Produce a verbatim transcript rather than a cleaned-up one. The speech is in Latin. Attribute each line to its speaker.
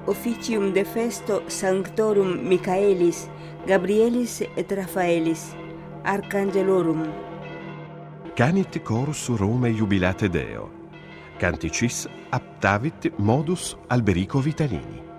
Speaker 1: officium de festo Sanctorum Michaelis, Gabrielis et Raphaelis, Arcangelorum.
Speaker 2: Canit chorus Rome jubilate Deo. Canticis aptavit modus Alberico Vitalini.